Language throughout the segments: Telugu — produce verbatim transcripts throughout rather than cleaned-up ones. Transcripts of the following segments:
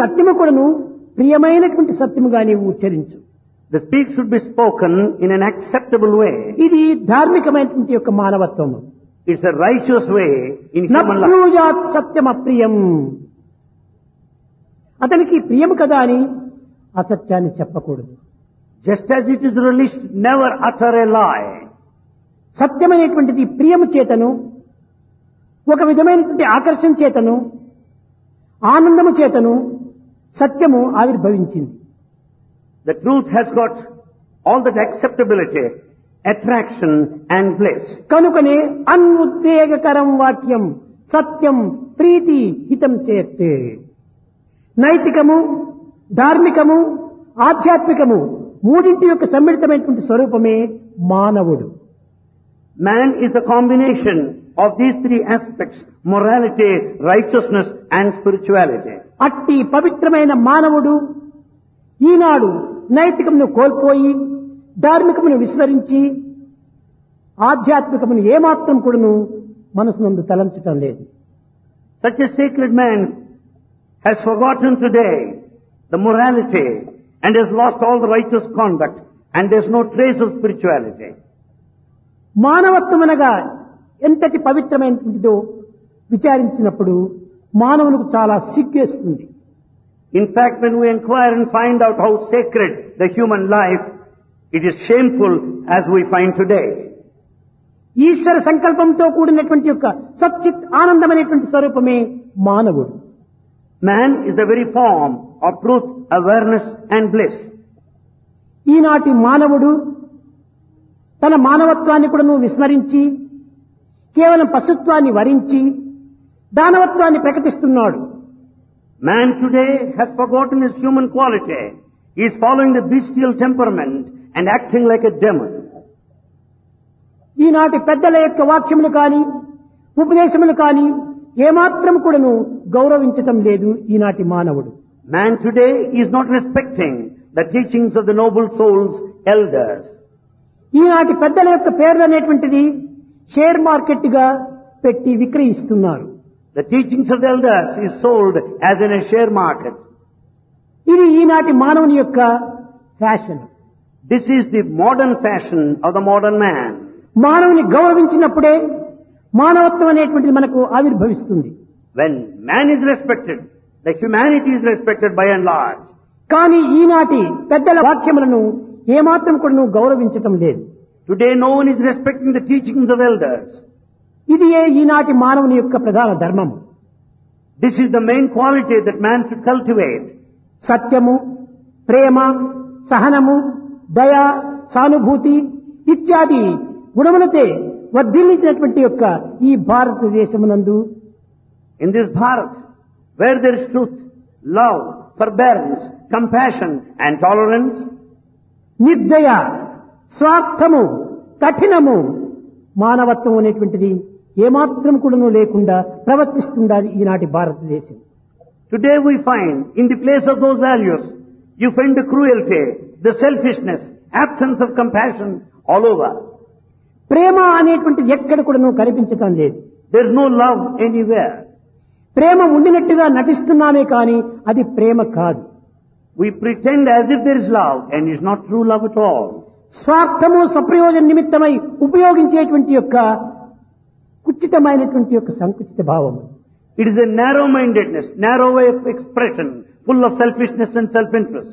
సత్యము కూడాను ప్రియమైనటువంటి సత్యముగా నీవు ఉచ్చరించు. The speech should be spoken in an acceptable way. ఇది ధార్మికమైనటువంటి యొక్క మానవత్వము. It's a righteous way in human life. నబ్రూయాత్ సత్యం అప్రియం. అతనికి ప్రియము కదా అని అసత్యాన్ని చెప్పకూడదు. Just as it is released, never utter a lie. సత్యమైనటువంటిది ప్రియము చేతను, ఒక విధమైనటువంటి ఆకర్షణ చేతను, ఆనందము చేతను సత్యము ఆవిర్భవించింది. The truth has got all that acceptability, attraction and bliss. కనుకనే అన్ఉద్వేగకరం వాక్యం సత్యం ప్రీతి హితం చేస్తే. నైతికము, ధార్మికము, ఆధ్యాత్మికము మూడింటి యొక్క సమ్మిళితమైనటువంటి స్వరూపమే మానవుడు. Man is the combination of these three aspects: morality, righteousness and spirituality. అట్టి పవిత్రమైన మానవుడు ఈనాడు నైతికమును కోల్పోయి ధార్మికమును విస్మరించి ఆధ్యాత్మికమును ఏమాత్రం కూడాను మనసునందు తలంచటం లేదు. Such a sacred man has forgotten today the morality and has lost all the righteous conduct, and there's no trace of spirituality. మానవత్వమనగా ఎంతటి పవిత్రమైనదో విచారించినప్పుడు మానవునికి చాలా సిగ్గేస్తుంది. In fact, when we inquire and find out how sacred the human life, it is shameful as we find today. ఈశ్వర సంకల్పంతో కూడినటువంటి యొక్క సచ్చిత్ ఆనందమైనటువంటి స్వరూపమే మానవుడు. Man is the very form of truth, awareness and bliss. ఈనాటి మానవుడు తన మానవత్వాన్ని కూడా విస్మరించి కేవలం పశుత్వాన్ని వరించి దానవత్వాన్ని ప్రకటిస్తున్నాడు. Man today has forgotten his human quality. He is following the bestial temperament and acting like a demon. ఈనాటి పెద్దల యొక్క వాక్యములు కాని ఉపదేశములు కాని ఏమాత్రం కూడాను గౌరవించటం లేదు ఈనాటి మానవుడు. Man today is not respecting the teachings of the noble souls, elders. ఈనాటి పెద్దల యొక్క పేర్లు అనేటువంటిది షేర్ మార్కెట్ గా పెట్టి విక్రయిస్తున్నారు. The teachings of the elders is sold as in a share market. ఇది ఈనాటి మానవుని యొక్క fashion. This is the modern fashion of the modern man. మానవుని గౌరవించినప్పుడే మానవత్వం అనేటువంటిది మనకు ఆవిర్భవిస్తుంది. When man is respected, the humanity is respected by and large. కానీ ఈనాటి పెద్దల వాక్యములను ఏమాత్రం కూడా నువ్వు గౌరవించటం లేదు. Today no one is respecting the teachings of elders. ఇది ఈనాటి మానవుని యొక్క ప్రధాన ధర్మము. This is the main quality that man should cultivate. సత్యము, ప్రేమ, సహనము, దయ, సానుభూతి ఇత్యాది గుణములతే వర్ధిల్లించినటువంటి యొక్క ఈ భారతదేశమునందు In this Bharat, where there is truth, love, forbearance, compassion and tolerance, నిర్దయ, స్వార్థము, కఠినము, మానవత్వం అనేటువంటిది ఏమాత్రం కూడాను లేకుండా ప్రవర్తిస్తుండాలి ఈనాటి భారతదేశం. today we find in the place of those values, you find the cruelty, the selfishness, absence of compassion all over. ప్రేమ అనేటువంటిది ఎక్కడ కూడాను కనిపించటం లేదు. There is no love anywhere. ప్రేమ ఉండినట్టుగా నటిస్తున్నామే కానీ అది ప్రేమ కాదు. We pretend as if there is love and it's not true love at all. స్వార్థము స్వప్రయోజన నిమిత్తమై ఉపయోగించేటువంటి యొక్క కుచితమైనటువంటి యొక్క సంకుచిత భావము. It is a narrow-mindedness, narrow way of expression, full of selfishness and self-interest.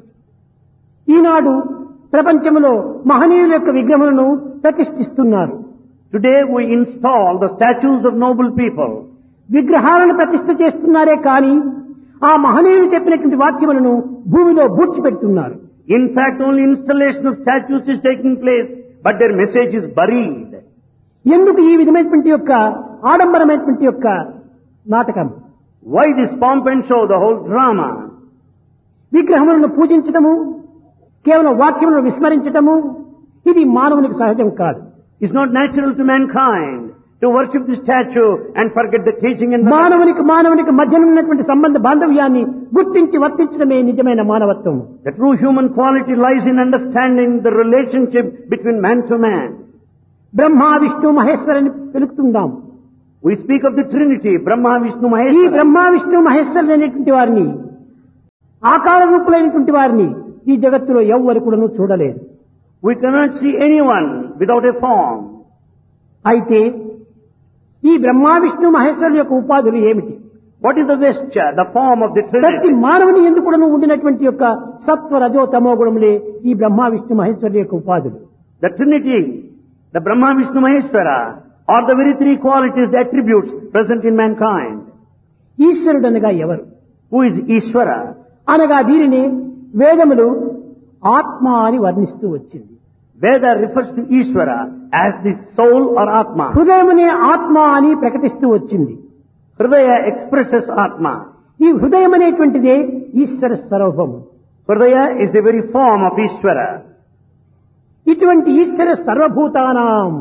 ఈనాడు ప్రపంచంలో మహనీయుల యొక్క విగ్రహములను ప్రతిష్ఠిస్తున్నారు. Today we install the statues of noble people. విగ్రహాలను ప్రతిష్ఠ చేస్తున్నారే కానీ ఆ మహనీయులు చెప్పినటువంటి వాక్యములను భూమిలో బూడ్చిపెడుతున్నారు. In fact, only installation of statues is taking place, but their message is buried. ఎందుకు ఈ విధమైనటువంటి యొక్క ఆడంబరమైనటువంటి యొక్క నాటకం? Why this pomp and show, the whole drama? విగ్రహములను పూజించటము, కేవలం వాక్యములను విస్మరించటము ఇది మానవునికి సహజం కాదు. It's not natural to mankind to worship the statue and forget the teaching and the మానవునికి మానవునికి మధ్యన ఉన్నటువంటి సంబంధ బాంధవ్యాన్ని గుర్తించి వర్తించడమే నిజమైన మానవత్వం. The true human quality lies in understanding the relationship between man to man. Brahma Vishnu మహేశ్వరుని పిలుపుతుందాం. We speak of the Trinity, Brahma, Vishnu, ఈ Maheshwara. బ్రహ్మ విష్ణు మహేశ్వరులు అనేటువంటి వారిని ఆకార రూపులైనటువంటి వారిని ఈ జగత్తులో ఎవ్వరు కూడాను చూడలేదు. We cannot see anyone without a form. అయితే ఈ బ్రహ్మ విష్ణు మహేశ్వరుల యొక్క ఉపాధులు ఏమిటి? What is the vesture, the form of the ప్రతి Trinity? మానవుని ఎందుకు కూడాను ఉండినటువంటి యొక్క సత్వ రజో తమో గుణములే ఈ బ్రహ్మ విష్ణు మహేశ్వరుల యొక్క ఉపాధులు. The Trinity, the Brahma, Vishnu, Maheshwara are the very three qualities, the attributes present in mankind. ఈశ్వరుడు అనగా ఎవరు? Who is Ishvara? అనగా దీనిని వేదములు ఆత్మ అని వర్ణిస్తూ వచ్చింది. Veda refers to Ishvara as the soul or Atma. హృదయమునే ఆత్మ అని ప్రకటిస్తూ వచ్చింది. Hridaya expresses Atma. ఈ హృదయం అనేటువంటిదే ఈశ్వర స్వరూపము. Hridaya is the very form of Ishvara. ఇటువంటి ఈశ్వర సర్వభూతానాం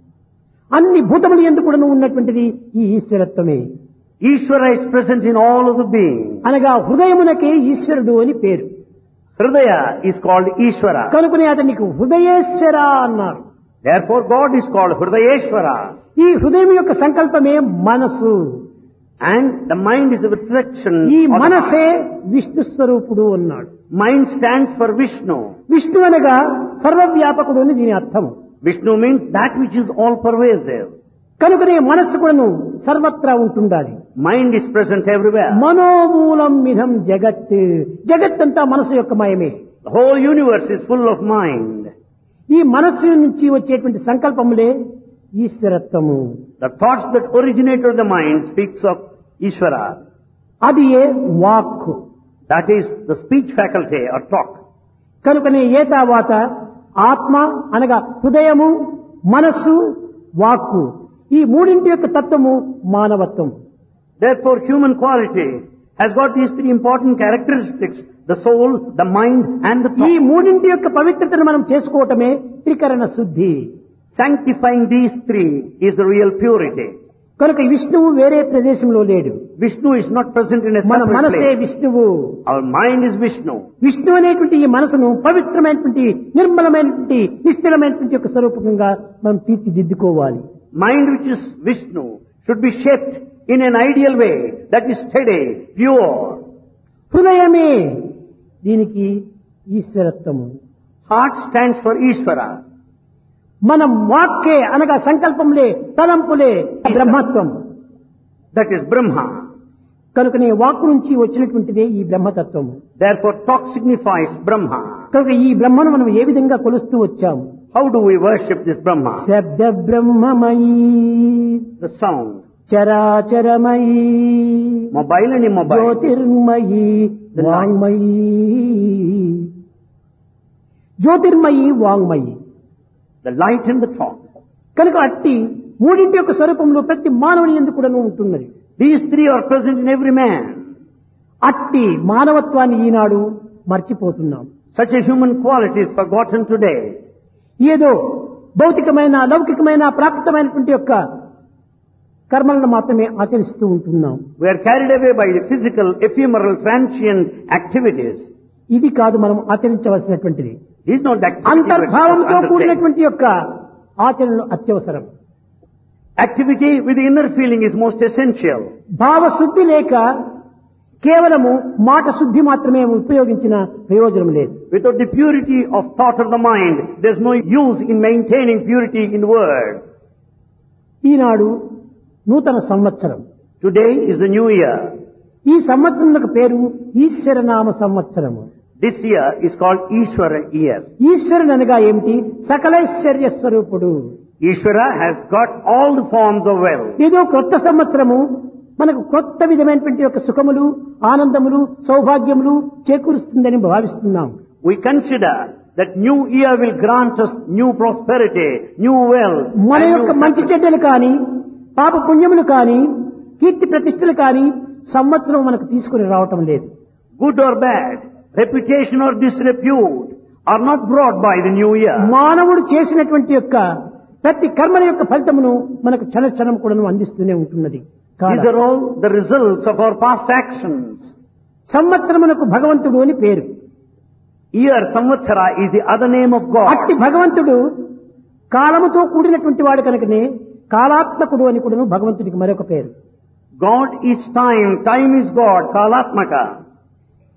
అన్ని భూతములు ఎందుకు కూడాను ఉన్నటువంటిది ఈ ఈశ్వరత్వమే. Ishvara is present in all of the beings. అనగా హృదయమునకే ఈశ్వరుడు అని పేరు. Hridaya is called Ishvara. కనుకనే అతనికి హృదయేశ్వర అన్నారు. Therefore God is called Hridayeshvara. ఈ హృదయం యొక్క సంకల్పమే మనసు. And the mind is the reflection ఈ of the మనసే విష్ణు స్వరూపుడు అన్నాడు. mind stands for Vishnu. Vishnu అనగా సర్వవ్యాపకుడు అని దీని అర్థము. Vishnu means that which is all pervasive. కనుకనే మనస్సు కూడాను సర్వత్రా ఉంటుండాలి. Mind is present everywhere. మనోమూలం మిథం జగత్. జగత్ అంతా మనసు యొక్క మయమే. The whole universe is full of mind. ఈ మనస్సు నుంచి వచ్చేటువంటి సంకల్పములే ఈశ్వరత్వము. The thoughts that originate of the mind speaks of Ishvara. అది ఏ వాక్కు. That is the speech faculty or talk. కనుకనే ఏతావాత ఆత్మ అనగా హృదయము, మనస్సు, వాక్కు ఈ మూడింటి యొక్క తత్వము మానవత్వం. Therefore human quality has got these three important characteristics: the soul, the mind and the ఈ thought. మూడింటి యొక్క పవిత్రతను మనం చేసుకోవటమే త్రికరణ శుద్ధి. Sanctifying these three is the real purity. కనుక విష్ణువు వేరే ప్రదేశంలో లేడు. Vishnu is not present in a మన separate మనసే place. విష్ణువు. Our mind is Vishnu. Vishnu అనేటువంటి ఈ మనసును పవిత్రమైనటువంటి నిర్మలమైనటువంటి నిశ్చలమైనటువంటి యొక్క స్వరూపంగా మనం తీర్చిదిద్దుకోవాలి. Mind which is Vishnu should be shaped in an ideal way that is steady, pure. హృదయమే దీనికి ఈశ్వరత్వము. Heart stands for Ishvara. మనం వాక్కే అనగా సంకల్పములే తలంపులే బ్రహ్మత్వం. That is Brahma. కనుకనే వాక్కు నుంచి వచ్చినటువంటిదే ఈ బ్రహ్మతత్వము. Therefore talk signifies Brahma. కనుక ఈ బ్రహ్మను మనం ఏ విధంగా కొలుస్తూ వచ్చాము? How do we worship this Brahma? శబ్ద బ్రహ్మమయీ The sound. చరాచరమయీ Mobile and immobile. Jyothirmayi వాంగ్మయీ. Jyothirmayi వాంగ్మయీ. The light and the thought. కనుక అట్టి మూడింటి యొక్క స్వరూపంలో ప్రతి మానవుని ఎందుకు కూడాను ఉంటున్నది. These three are present in every man. అట్టి మానవత్వాన్ని ఈనాడు మర్చిపోతున్నాం. Such a human quality is forgotten today. ఏదో భౌతికమైన లౌకికమైన ప్రాకృతమైనటువంటి యొక్క కర్మలను మాత్రమే ఆచరిస్తూ ఉంటున్నాం. We are carried away by the physical, ephemeral, transient activities. ఇది కాదు మనం ఆచరించవలసినటువంటిది. This is not the activity we అంతర్భావంతో undertake. కూడినటువంటి యొక్క ఆచరణలు అత్యవసరం. Activity with the inner feeling is most essential. భావశుద్ధి లేక కేవలము మాట శుద్ధి మాత్రమే ఉపయోగించిన ప్రయోజనం లేదు. Without the purity of thought of the mind, there is no use in maintaining purity in word. ఈనాడు నూతన సంవత్సరం. Today is the new year. ఈ సంవత్సరములకు పేరు ఈశ్వరనామ సంవత్సరము. This year is called Ishvara year. ఈశ్వరుడు అనగా ఏమిటి? సకలైశ్వర్య స్వరూపుడు. Ishvara has got all the forms of wealth. ఏదో కొత్త సంవత్సరము మనకు కొత్త విధమైనటువంటి యొక్క సుఖములు, ఆనందములు, సౌభాగ్యములు చేకూరుస్తుందని భావిస్తున్నాం. We consider that new year will grant us new prosperity, new wealth. మన and యొక్క new మంచి success. చెడ్డలు కానీ, పాప పుణ్యములు కానీ, కీర్తి ప్రతిష్టలు కానీ సంవత్సరం మనకు తీసుకుని రావటం లేదు. Good or bad, reputation or disrepute are not brought by the new year. మానవుడు చేసినటువంటి యొక్క ప్రతి కర్మల యొక్క ఫలితమును మనకు క్షణ క్షణం కూడా అందిస్తూనే ఉంటున్నది. These are all the results of our past actions. సంవత్సరమునకు భగవంతుడు అని పేరు. Year, Samvatsara, is the other name of God. అట్టి భగవంతుడు కాలముతో కూడినటువంటి వాడు కనుకనే కాలాత్మకుడు అని కూడాను భగవంతుడికి మరొక పేరు. God is time, time is God, Kalatmaka.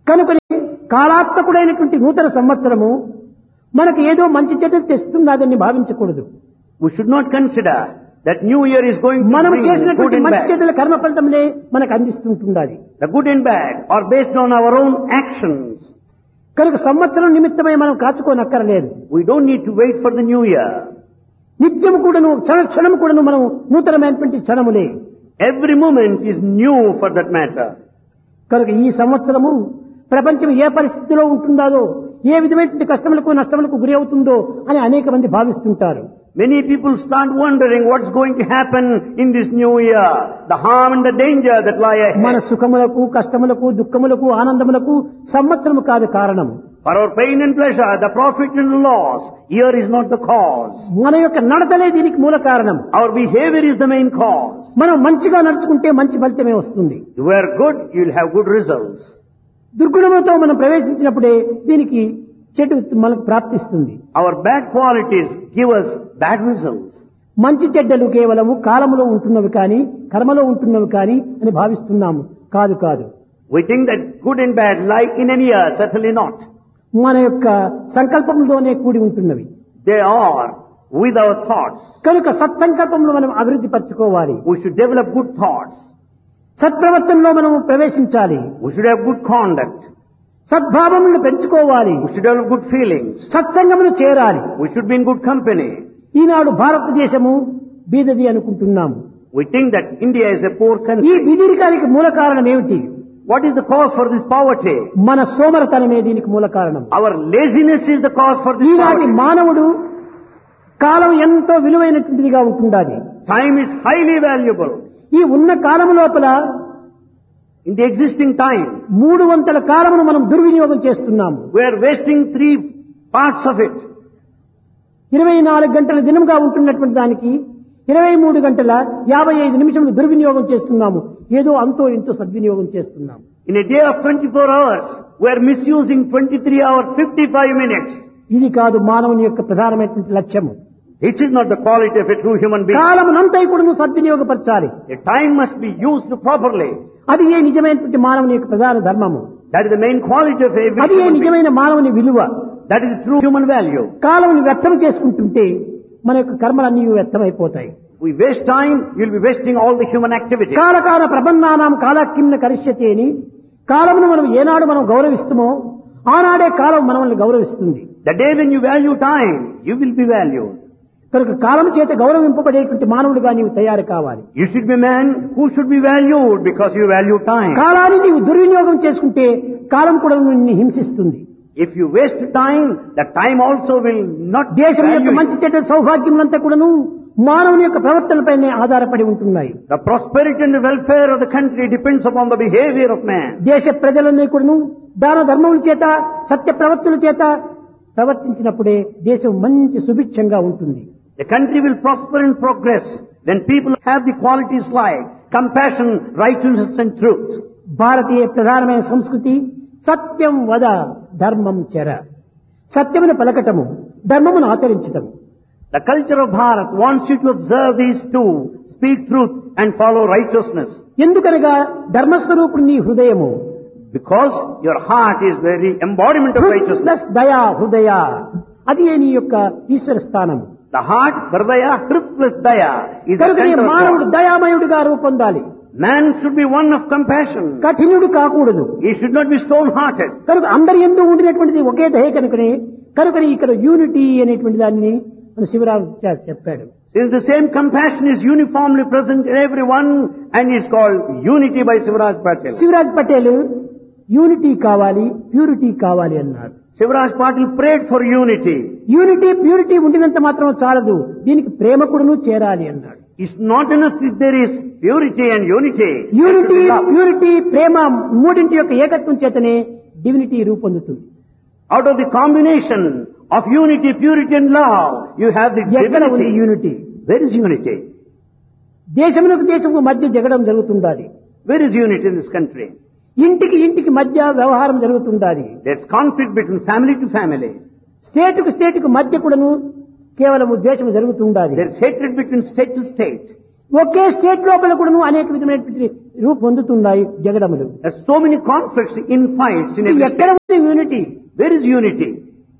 కనుక కాలాత్మకుడైనటువంటి నూతన సంవత్సరము మనకు ఏదో మంచి చెడ్డలు తెస్తున్నదని భావించకూడదు. We should not consider that new year is going to మనం bring good చేసినటువంటి and మంచి bad. చెడ్డల కర్మ ఫలితములే మనకు అందిస్తుంటున్నది. The good and bad are based on our own actions. కనుక సంవత్సరం నిమిత్తమై మనం కాచుకోనక్కరలేదు. We don't need to wait for the new year. నిత్యం కూడాను క్షణ క్షణం కూడాను మనం నూతనమైనటువంటి క్షణములే. Every moment is new for that matter. కనుక ఈ సంవత్సరము ప్రపంచం ఏ పరిస్థితిలో ఉంటుందో, ఏ విధమైనటువంటి కష్టములకు నష్టములకు గురి అవుతుందో అని అనేక మంది భావిస్తుంటారు. Many people start wondering what's going to happen in this new year, the harm and the danger that lie మన ahead. సుఖములకు కష్టములకు దుఃఖములకు ఆనందములకు సంవత్సరము కాదు కారణం. For our pain and pleasure, the profit and loss, year is not the cause. మన యొక్క నడతలే దీనికి మూల కారణం. Our behavior is the main cause. మనం మంచిగా నడుచుకుంటే మంచి ఫలితమే వస్తుంది. If you are good, you'll have good results. దుర్గుణములతో మనం ప్రవేశించినప్పుడే దీనికి చెడు మనకు ప్రాప్తిస్తుంది. Our bad qualities give us bad results. మంచి చెడ్డలు కేవలము కాలములో ఉంటున్నవి కానీ కర్మలో ఉంటున్నవి కానీ అని భావిస్తున్నాము. కాదు కాదు. We think that good and bad lie in an year, certainly not. మన యొక్క సంకల్పంలోనే కూడి ఉంటున్నవి. They are with our thoughts. కనుక సత్సంకల్పంలో మనం అభివృద్ధి పరచుకోవాలి. We should develop good thoughts. సత్ప్రవర్తనలో మనం ప్రవేశించాలి. We should have good conduct. సద్భావములను పెంచుకోవాలి. We should develop good feelings. సత్సంగమును చేరాలి. We should be in good company. ఈనాడు భారతదేశము బీదది అనుకుంటున్నాము. We think that India is a poor ఈ country. బీదరికానికి మూల కారణం ఏమిటి? What is the cause for this poverty? మన సోమరతనమే దీనికి మూల కారణం. Our laziness is the cause for this ఈనాటి poverty. మానవుడు కాలం ఎంతో విలువైనటువంటిదిగా ఉంటుండాలి. Time is highly valuable. ఈ ఉన్న కాలం లోపల In the existing time, మూడు వంతుల కాలమును మనం దుర్వినియోగం చేస్తున్నాము. we are wasting three parts of it. ఇరవై నాలుగు గంటల దినంగా ఉంటున్నటువంటి దానికి ఇరవై మూడు గంటల యాభై ఐదు నిమిషములు దుర్వినియోగం చేస్తున్నాము. ఏదో అంతో ఇంతో సద్వినియోగం చేస్తున్నాము. In a day of twenty-four hours, we are misusing twenty-three hours, fifty-five minutes. ఇది కాదు మానవుని యొక్క ప్రధానమైనటువంటి లక్ష్యము. This is not the quality of a true human being. కాలమునంతా కూడా సద్వినియోగపరచాలి. A time must be used properly. అది ఏ నిజమైనటువంటి మానవుని యొక్క ప్రధాన ధర్మము. That is the main quality of every అది ఏ human being. నిజమైన మానవుని విలువ. That is the true human value. కాలముని వ్యర్థం చేసుకుంటుంటే మన యొక్క కర్మలన్నీ వ్యర్థమైపోతాయి. We waste time, you'll be wasting all the human activity. కాలకాల ప్రబంధానాం కాలకిమ్న కరిష్యతి అని కాలమును మనం ఏనాడు మనం గౌరవిస్తామో ఆనాడే కాలం మనల్ని గౌరవిస్తుంది. The day when you value time, you will be valued. కనుక కాలం చేత గౌరవింపబడేటువంటి మానవుడిగా నీవు తయారు కావాలి. You should be a man who should be valued because you value time. కాలాన్ని నీవు దుర్వినియోగం చేసుకుంటే కాలం కూడా నిన్ను హింసిస్తుంది. If you waste time, the time also will not దేశం యొక్క value మంచి you. చెడ్డ సౌభాగ్యములంతా కూడాను మానవుని యొక్క ప్రవర్తనపైనే ఆధారపడి ఉంటున్నాయి. The prosperity and the welfare of the country depends upon the behavior of man. దేశ ప్రజలన్నీ కూడాను దాన ధర్మముల చేత సత్య ప్రవర్తనల చేత ప్రవర్తించినప్పుడే దేశం మంచి సుభిక్షంగా ఉంటుంది. The country will prosper and progress when people have the qualities like compassion, righteousness and truth. భారతీయ ప్రధానమైన సంస్కృతి సత్యం వద ధర్మం చెర. సత్యమును పలకటము, ధర్మమును ఆచరించటము. The culture of Bharat wants you to observe these two, speak truth and follow righteousness. ఎందుకనగా ధర్మస్వరూపుడు నీ హృదయము. Because your heart is very embodiment of righteousness. Plus దయా హృదయ, అది నీ యొక్క ఈశ్వర స్థానం. The heart, hridaya, hrit plus daya is the కనుక center of మానవుడు God. దయామయుడిగా రూపొందాలి. Man should be one of compassion. కఠినుడు కాకూడదు. He should not be stone-hearted. కనుక అందరి యందు ఉండినటువంటిది ఒకే దయ కనుకనే కనుకనే ఇక్కడ యూనిటీ అనేటువంటి దాన్ని మన శివరాం చెప్పాడు. Since the same compassion is uniformly present in everyone and is called unity by Sivaraj Patel. Shivraj Patel unity కావాలి, ప్యూరిటీ కావాలి అన్నారు. Sivaraj Patel prayed for unity. Unity purity ఉండినంత మాత్రం చాలదు, దీనికి ప్రేమ కూడాను చేరాలి అన్నాడు. It's not enough if there is purity and unity. Unity purity ప్రేమ మూడింటి యొక్క ఏకత్వం చేతనే divinity రూపొందుతుంది. Out of the combination of unity, purity and love, you have the ఎక్కడ ఉంది divinity. Unity? Where is unity? దేశమునకు దేశము మధ్య జగడం జరుగుతుండాలి. Where is unity in this country? ఇంటికి ఇంటికి మధ్య వ్యవహారం జరుగుతుండాలి. There's conflict between family to family. స్టేటుకు స్టేటుకు మధ్య కూడాను కేవలము ద్వేషము జరుగుతుండాలి. There's hatred between state to state. Okay state లోపల కూడా అనేక విధమైనటువంటి రూపు పొందుతున్నాయి జగడములు. There are so many conflicts, infights in every ఎక్కడ state. ఉంది unity? Where is unity?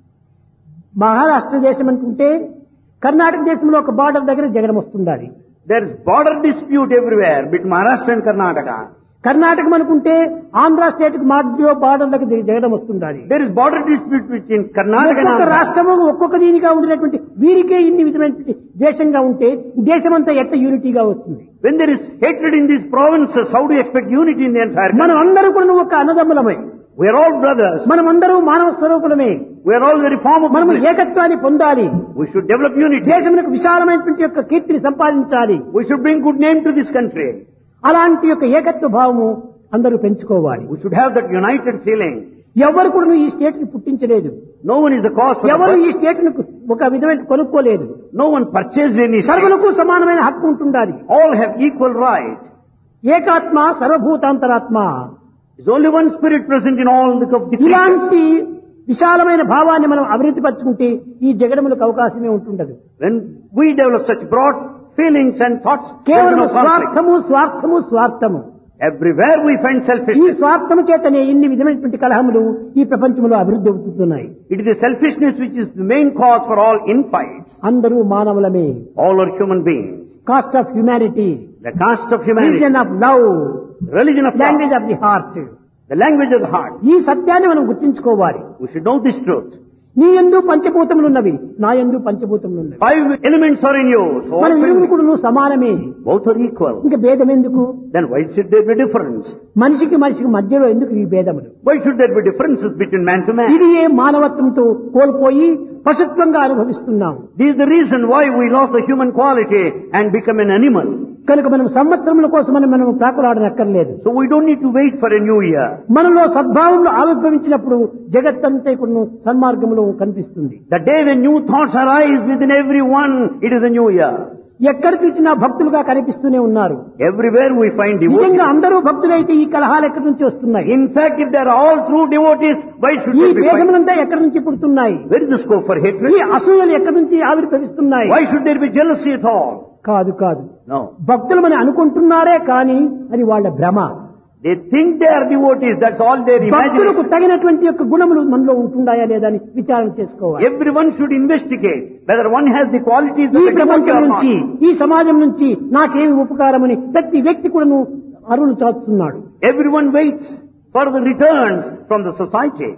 Maharashtra దేశం అనుకుంటే కర్ణాటక దేశంలో ఒక బార్డర్ దగ్గర జగడం వస్తుండాలి. There is border dispute everywhere between Maharashtra and Karnataka. కర్ణాటకం అనుకుంటే ఆంధ్ర స్టేట్ కు మధ్య బార్డర్ దగ్గర జగడం వస్తుండాలి. There is border dispute between Karnataka and ఒక్కొక్క Andhra. రాష్ట్రము ఒక్కొక్క దీనిగా ఉండినటువంటి వీరికే ఇన్ని విధమైనటువంటి దేశంగా ఉంటే దేశమంతా ఎట్ట యూనిటీగా వస్తుంది? When there is hatred in these provinces, how do you expect unity in the entire మనం country? అందరూ కూడా ఒక అన్నదమ్ములమే, We are all brothers. మనం అందరూ మానవ స్వరూపులమే. We are all very form of మనం people. ఏకత్వాన్ని పొందాలి. We should develop unity. దేశమునకు విశాలమైనటువంటి యొక్క కీర్తిని సంపాదించాలి. We should bring good name to this country. అలాంటి యొక్క ఏకత్వ భావము అందరూ పెంచుకోవాలి. We should have that united feeling. ఎవరు కూడా ఈ స్టేట్ ని పుట్టించలేదు. No one is the cause for ఎవరు the ఈ స్టేట్ ను ఒక విధమైన కొనుక్కోలేదు. No one purchased any state. సర్వులకు సమానమైన హక్కు ఉంటుండాలి. All have equal right. ఏకాత్మ సర్వభూతాంతరాత్మ. There's only one spirit present in all the of the creatures. ఇలాంటి విశాలమైన భావాన్ని మనం అభివృద్ధి పరచుకుంటే ఈ జగడములకు అవకాశమే ఉంటుండదు. When we develop such broad feelings and thoughts, there is కేవలం no conflict. స్వార్థము స్వార్థము స్వార్థము. Everywhere we find ఈ selfishness. స్వార్థము చేతనే ఇన్ని విధమైనటువంటి కలహములు ఈ ప్రపంచంలో అభివృద్ధి అవుతున్నాయి. It is the selfishness which is the main cause for all infights. అందరూ మానవులమే. All are human beings. Cost of humanity, The caste of humanity, religion of love, religion of love, language of the heart. the language of the heart. ఈ సత్యాన్ని మనం గుర్తించుకోవాలి. We should know this truth. నీ యందు పంచభూతములున్నవి, నా యందు పంచభూతములున్నవి. Five elements are in you, so all మన five- ఇరువురు కూడా నువ్వు సమానమే. both are equal. ఇంకా భేదం ఎందుకు? Then why should there be difference? మనిషికి మనిషికి మధ్యలో ఎందుకు ఈ భేదములు? Why should there be differences between man to man? ఇది ఏ మానవత్వంతో కోల్పోయి పశుత్వంగా అనుభవిస్తున్నాం. This is the reason why we lost the human quality and become an animal. కనుక మనం సంవత్సరముల కోసమని మనం ప్రాకులాడనక్కర్లేదు. So we don't need to wait for a new year. మనలో సద్భావంలో ఆవిర్భవించినప్పుడు జగత్తంతా కూడా సన్మార్గంలో కనిపిస్తుంది. The day when new thoughts arise within everyone, it is a new year. ఎక్కడ చూసినా భక్తులుగా కనిపిస్తూనే ఉన్నారు. Everywhere we find నిజంగా devotees. అందరూ భక్తులైతే ఈ కలహాలు ఎక్కడి నుంచి వస్తున్నాయి? In fact, if they are all true devotees, why should ఈ there be fights? భేదములంతా ఎక్కడి నుంచి పుడుతున్నాయి? Where is the scope for hatred? ఈ అసూయలు ఎక్కడి నుంచి ఆవిర్భవిస్తున్నాయి? Why should there be jealousy at all? కాదు కాదు, No. భక్తులమని అనుకుంటున్నారే కానీ అది వాళ్ళ భ్రమ. They think they are devotees, that's all their భక్తులకు imagination. తగినటువంటి యొక్క గుణములు మనలో ఉంటుండాయా లేదా అని విచారణ చేసుకోవాలి. Everyone should investigate whether one has the qualities ఈ of a devotee ప్రపంచం or నుంచి, not. ఈ సమాజం నుంచి నాకేమి ఉపకారమని ప్రతి వ్యక్తి కూడా అరువులు చాచుతున్నాడు. Everyone waits for the returns from the society.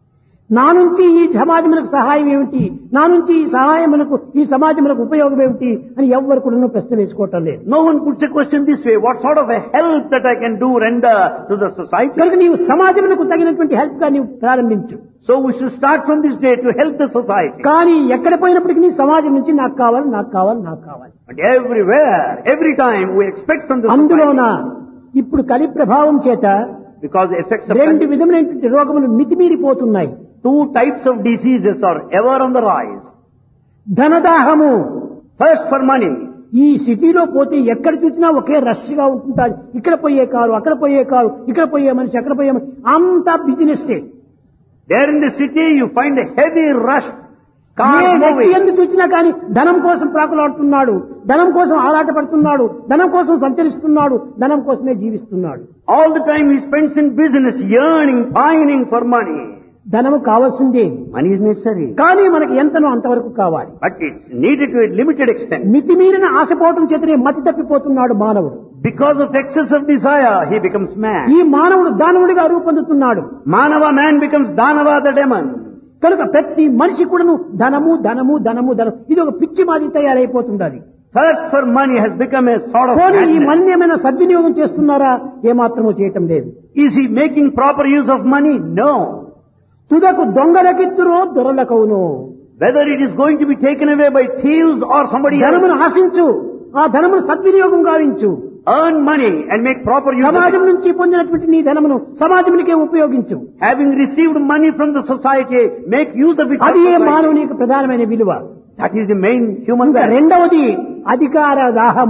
నా నుంచి ఈ సమాజమునకు సహాయం ఏమిటి, నా నుంచి ఈ సహాయమునకు ఈ సమాజమునకు ఉపయోగం ఏమిటి అని ఎవ్వరు కూడా ప్రశ్న వేసుకోవటం లేదు. No one puts a question this way, what sort of a help that I can do render to the society? కనుక నీవు సమాజమునకు తగినటువంటి హెల్ప్ గా నీవు ప్రారంభించు. So we should start from this day to help the society. కానీ ఎక్కడ పోయినప్పటికీ నీ సమాజం నుంచి నాకు కావాలి నాకు కావాలి నాకు కావాలి. But everywhere, every time we expect from the అందులోన society, ఇప్పుడు కలి ప్రభావం చేత because the effects of రెండు విధములైనటువంటి రోగములు మితిమీరిపోతున్నాయి. two types of diseases are ever on the rise. ధనదాహము, First for money. ఈ సిటీలో పోతే ఎక్కడ చూసినా ఒకే రష్ గా ఉంటుంటారు. ఇక్కడ పోయే కారు, అక్కడ పోయే కారు, ఇక్కడ పోయే మనిషి, అక్కడ పోయే మనిషి, అంతా business. There in the city you find a heavy rush. A Cars వ్యక్తి moving. ఎందుకు చూసినా కానీ ధనం కోసం ప్రాకులాడుతున్నాడు, ధనం కోసం ఆరాటపడుతున్నాడు, ధనం కోసం సంచరిస్తున్నాడు, ధనం కోసమే జీవిస్తున్నాడు. All the time he spends in business, yearning, pining for money. ధనము కావాల్సిందే, Money is necessary. కానీ మనకి ఎంతనో అంతవరకు కావాలి. But it's needed to a limited extent. మితిమీరిన ఆశపోవటం చేతనే మతి తప్పిపోతున్నాడు మానవుడు. Because of excess of desire, he becomes man. ఈ మానవుడు దానవుడిగా రూపొందుతున్నాడు. Manava man becomes Danava the demon. కనుక ప్రతి మనిషి కూడాను ధనము ధనము ధనము ధనం ఇది ఒక పిచ్చి మాది తయారైపోతుండాలి. Thirst for money has become a sort of పోనీ ఈ madness. మనీ ఏమైనా సద్వినియోగం చేస్తున్నారా? ఏమాత్రమూ చేయటం లేదు. Is he making proper use of money? No. తుదకు దొంగలకిత్తురో దొరలకవును. Whether it is going to be taken away by thieves or somebody else, ధనమును ఆశించు, ఆ ధనమును సద్వినియోగం గావించు. earn money and make proper use of సమాజం it. నుంచి పొందినటువంటి నీ ధనమును సమాజమునికే ఉపయోగించు. Having received money from the society, make use of it. for అది ఏ society. మానవుని యొక్క ప్రధానమైన విలువ. That is the main human ఇంకా value. రెండవది అధికార దాహము.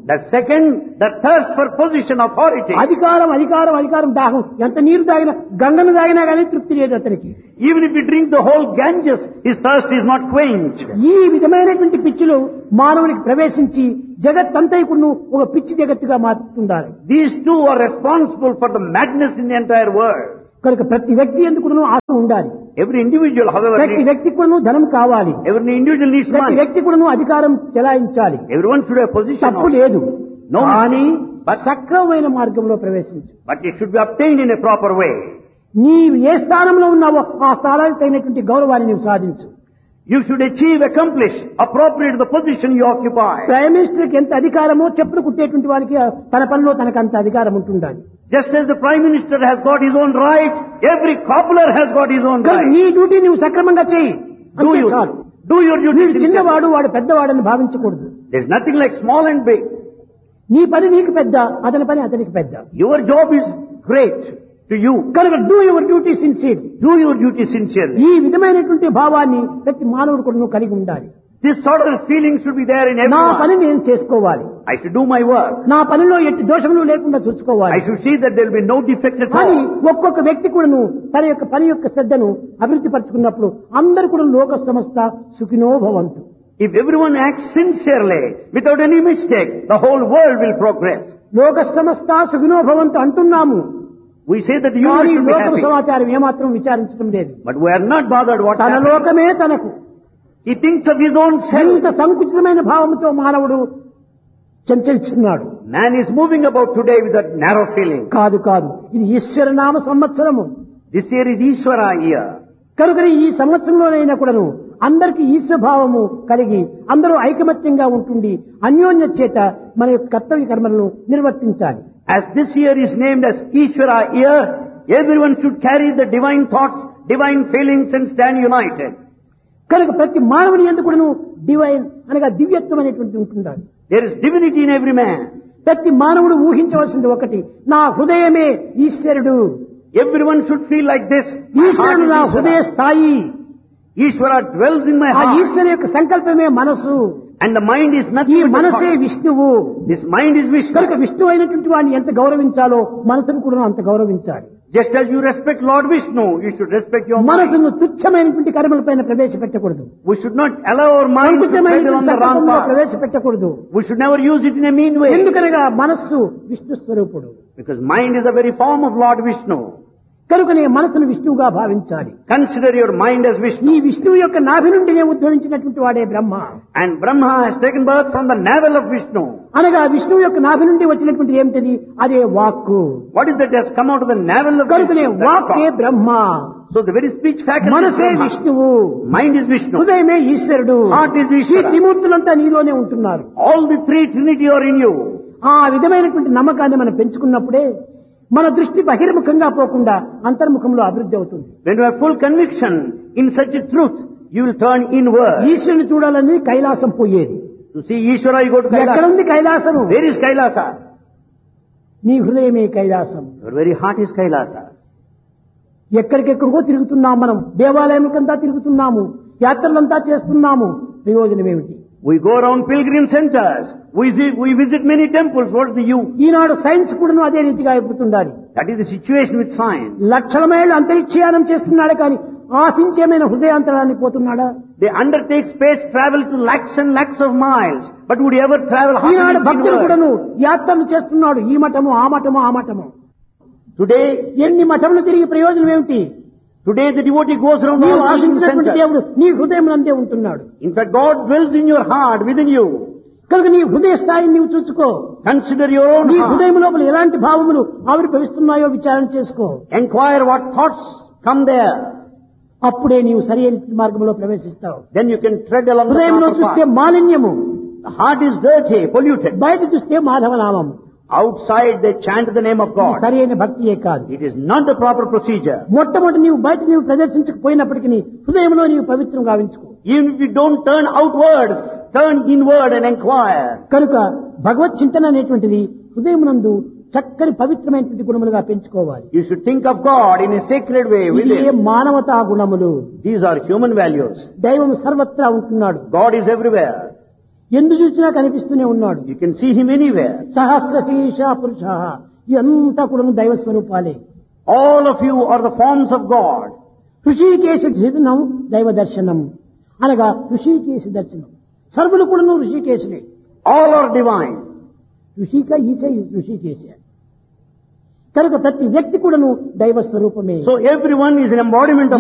The second, the thirst for position, authority. అధికారం అధికారం అధికారం దాహం ఎంత నీరు తాగినా గంగను తాగినా కానీ తృప్తి లేదు అతనికి. Even if he drinks the whole Ganges, his thirst is not quenched. ఈ విధమైనటువంటి పిచ్చిలో మానవునికి ప్రవేశించి జగత్తంతైకును ఒక పిచ్చి జగత్తుగా మార్చుతుండాలి. These two are responsible for the madness in the entire world. కనుక ప్రతి వ్యక్తి ఎందుకును ఆశ ఉండాలి. Every individual, however, ప్రతి needs, వ్యక్తి కూడాను ధనం కావాలి. every individual needs ప్రతి money. వ్యక్తి కూడాను అధికారం చెలాయించాలి. Everyone should have position. తప్పు also. లేదు. No కానీ But- సక్రమమైన మార్గంలో ప్రవేశించు. But it should be obtained in a proper way. నీవు ఏ స్థానంలో ఉన్నావో ఆ స్థానానికి తగినటువంటి గౌరవాన్ని నీవు సాధించు. You should achieve, accomplish, appropriate the position you occupy. Prime minister కి ఎంత అధికారమో చెప్పులు కుట్టేటువంటి వారికి తన పనిలో తనకు అంత అధికారం ఉంటుండాలి. Just as the Prime Minister has got his own right, every cobbler has got his own కనుక right. నీ డ్యూటీ నువ్వు సక్రమంగా చేయి. Do అంతే you, చాలు. do your duty నీవు sincerely. చిన్నవాడు వాడు పెద్దవాడని భావించకూడదు. There's nothing like small and big. నీ పని నీకు పెద్ద, అతని పని అతనికి పెద్ద. Your job is great to you. కనుక do your duty sincere. Do your duty sincerely. ఈ విధమైనటువంటి భావాన్ని ప్రతి మానవుడు కూడా నువ్వు కలిగి ఉండాలి. This sort of feeling should be there in నా పని everyone. నేను చేసుకోవాలి. I should do my work. నా పనిలో ఎట్టి దోషములు లేకుండా I చూసుకోవాలి. should see that there will be no defect at కానీ all. ఒక్కొక్క వ్యక్తి కూడాను తన యొక్క పని యొక్క శ్రద్ధను అభివృద్ధి పరుచుకున్నప్పుడు అందరు కూడా లోక సంస్థ సుఖినో భవంతు. If everyone acts sincerely, without any mistake, the whole world will progress. లోక సంస్థ సుఖినో భవంతు అంటున్నాము. We say that the కానీ universe should be లోకం happy. సమాచారం ఏమాత్రం విచారించడం లేదు. But we are not bothered what తన happens. లోకమే తనకు. He thinks of his own self. ఎంత సంకుచితమైన భావంతో మానవుడు చంచలిస్తున్నాడు. Man is moving about today with that narrow feeling. కాదు కాదు ఇది ఈశ్వర నామ సంవత్సరము. This year is Ishvara year. కనుక ఈ సంవత్సరంలోనైనా కూడాను అందరికీ ఈశ్వర భావము కలిగి అందరూ ఐకమత్యంగా ఉంటుండి అన్యోన్య చేత మన యొక్క కర్తవ్య కర్మలను నిర్వర్తించాలి. As this year is named as Ishvara year, everyone should carry the divine thoughts, divine feelings and stand united. కనుక ప్రతి మానవుని యందు కూడాను డివైన్ అనగా దివ్యత్వం అనేటువంటి ఉంటుండాలి. There is divinity in every man. ప్రతి మానవుడు ఊహించవలసింది ఒకటి, నా హృదయమే ఈశ్వరుడు. Everyone should feel like this. My heart ఈశ్వరుడు is నా Ishvara. హృదయ స్థాయి. Ishvara dwells in my ఆ heart. ఈశ్వరు యొక్క సంకల్పమే మనసు. And the mind is ఈ nothing but the మనసే thought. విష్ణువు. This mind is Vishnu. కనుక విష్ణువు అయినటువంటి వాడిని ఎంత గౌరవించాలో మనసును కూడా అంత గౌరవించాలి. Just as you respect Lord Vishnu, you should respect your mind. మనసును తుచ్చమైనటువంటి కర్మలపైన ప్రవేశపెట్టకూడదు. We should not allow our mind to tread సంకుచితమైనటువంటి on the wrong సంకల్పంలో path. ప్రవేశపెట్టకూడదు. We should never use it in a mean way. ఎందుకనగా మనస్సు విష్ణు స్వరూపుడు. Because mind is the very form of Lord Vishnu. కనుకనే మనసును విష్ణువుగా భావించాలి. Consider your mind as ఈ Vishnu. విష్ణువు యొక్క నాభి నుండినే ఉద్భవించినటువంటి వాడే బ్రహ్మ. And Brahma has taken birth from the navel of Vishnu. అనగా విష్ణువు యొక్క నాభి నుండి వచ్చినటువంటి ఏమిటది? అదే వాక్కు. What is that has come out of the navel of కనుకనే Vishnu? That's వాక్కే thought. Brahma. So the very speech faculty is మనసే Brahma. విష్ణువు. Mind is Vishnu. హృదయమే ఈశ్వరుడు. Heart is ఈ Ishvara. త్రిమూర్తులంతా నీలోనే ఉంటున్నారు. All the three Trinity are in you. ఆ విధమైనటువంటి నమ్మకాన్ని మనం పెంచుకున్నప్పుడే మన దృష్టి బహిర్ముఖంగా పోకుండా అంతర్ముఖంలో అభివృద్ధి అవుతుంది. When you have full conviction in such a truth, you will turn inward. ఈశ్వరుని చూడాలని కైలాసం పోయేది. To see Ishvara, you go to ఎక్కడ Kailasa. ఉంది కైలాసము? Where is Kailasa? నీ హృదయమే Kailasam. Your very heart is Kailasa. ఎక్కడికెక్కడికో తిరుగుతున్నాం మనం, దేవాలయంకంతా తిరుగుతున్నాము, యాత్రలంతా చేస్తున్నాము, ప్రయోజనం ఏమిటి? We go around pilgrim centers. We visit, we visit many temples. What's the use? Eenadu science కూడాను అదే రీతిగా అయిపోతుండాలి. That is the situation with science. లక్షల మైళ్ళు అంతరిక్షయానం చేస్తున్నాడు కానీ ఆశించేమైన హృదయాంతరాన్ని పోతున్నాడా? They undertake space travel to lakhs and lakhs of miles. But would you ever travel half Eenadu an inch భక్తులు inward? కూడాను యాత్రలు చేస్తున్నాడు, ఈ మఠము ఆ మఠము ఆ మఠము. Today, ఎన్ని మఠములు తిరిగి ప్రయోజనం ఏమిటి? today the devotee goes around నీవు all pilgrim ఆశించినటువంటి centers. దేవుడు నీ హృదయం అంతే ఉంటున్నాడు. In fact, God dwells in your heart, within you. కనుక నీ హృదయ స్థాయిని నీవు చూసుకో. Consider your own నీ heart. హృదయం లోపల ఎలాంటి భావములు ఆవిర్భవిస్తున్నాయో విచారణ చేసుకో. Enquire what thoughts come there. అప్పుడే నీవు సరైన మార్గంలో ప్రవేశిస్తావు. Then you can tread along the హృదయంలో proper చూస్తే path. మాలిన్యము, The heart is dirty, polluted. బయట చూస్తే మాధవనామం. Outside they chant the name of ఇది God. సరైన భక్తియే కాదు. It is not the proper procedure. మొట్టమొదటి నీవు బయట నీవు ప్రదర్శించకపోయినప్పటికీ హృదయంలో నీవు పవిత్రం గావించుకో. Even if you don't turn outwards, turn inward and enquire. కనుక భగవత్ చింతన అనేటువంటిది హృదయమునందు చక్కని పవిత్రమైనటువంటి గుణములుగా పెంచుకోవాలి. You should think of God in a sacred way ఇది within. మానవతా గుణములు. These are human values. దైవం సర్వత్రా ఉంటున్నాడు. God is everywhere. ఎందు చూసినా కనిపిస్తూనే ఉన్నాడు. You can see him anywhere. సహస్ర శీర్ష పురుష, ఇదంతా కూడా దైవ స్వరూపాలే. All of you are the forms of God. Hrishikesha దర్శనం దైవ దర్శనం అనగా ఋషికేశ దర్శనం. సర్వులు కూడాను ఋషికేశులే. All are divine. ఋషిక ఈశ ఋషికేశ కనుక ప్రతి వ్యక్తి కూడాను దైవ స్వరూపమే. So everyone is an embodiment of